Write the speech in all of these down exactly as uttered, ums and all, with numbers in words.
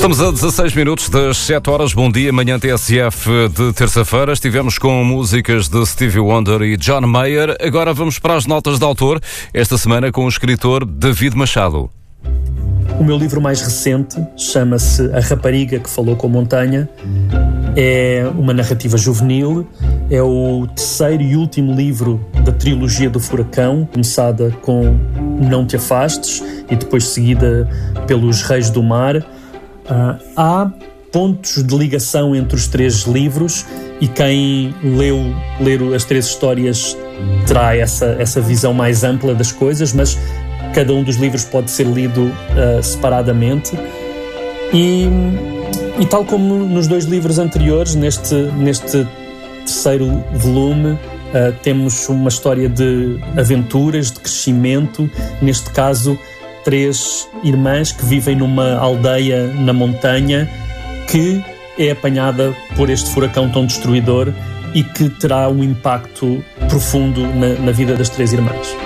Estamos a dezasseis minutos das sete horas. Bom dia, manhã T S F de terça-feira. Estivemos com músicas de Stevie Wonder e John Mayer. Agora vamos para as notas de autor, esta semana com o escritor David Machado. O meu livro mais recente chama-se A Rapariga que Falou com a Montanha. É uma narrativa juvenil, é o terceiro e último livro da trilogia do Furacão, começada com Não Te Afastes e depois seguida pelos Reis do Mar. Uh, há pontos de ligação entre os três livros e quem leu, ler as três histórias terá essa, essa visão mais ampla das coisas, mas cada um dos livros pode ser lido uh, separadamente. E, e tal como nos dois livros anteriores, neste, neste terceiro volume, uh, temos uma história de aventuras, de crescimento. Neste caso, três irmãs que vivem numa aldeia na montanha que é apanhada por este furacão tão destruidor e que terá um impacto profundo na, na vida das três irmãs.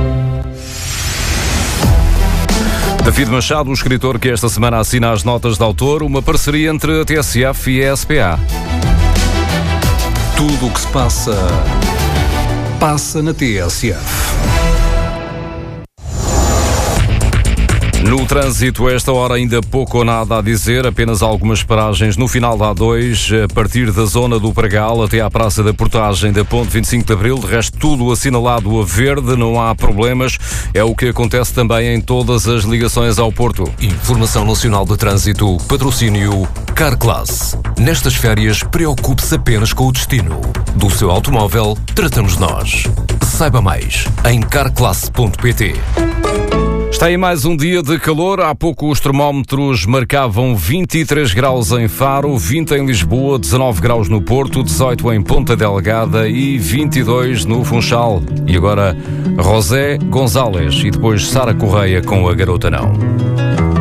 David Machado, o escritor que esta semana assina as notas de autor, uma parceria entre a T S F e a S P A. Tudo o que se passa, passa na T S F. No trânsito, a esta hora ainda pouco ou nada a dizer, apenas algumas paragens no final da A dois, a partir da zona do Pregal até à Praça da Portagem da Ponte vinte e cinco de Abril, de resto tudo assinalado a verde, não há problemas, é o que acontece também em todas as ligações ao Porto. Informação Nacional de Trânsito, patrocínio Carclass. Nestas férias, preocupe-se apenas com o destino. Do seu automóvel, tratamos nós. Saiba mais em carclass ponto pt. Está aí mais um dia de calor. Há pouco os termómetros marcavam vinte e três graus em Faro, vinte em Lisboa, dezanove graus no Porto, dezoito em Ponta Delgada e vinte e dois no Funchal. E agora José González e depois Sara Correia com A Garota Não.